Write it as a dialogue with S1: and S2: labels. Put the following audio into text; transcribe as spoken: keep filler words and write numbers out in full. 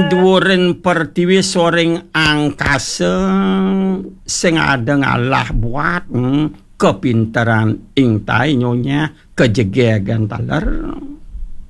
S1: duren pertiwi soring angkasa sing ada ngalah buat hmm, kepintaran ing tai nyonya kejegegan taler.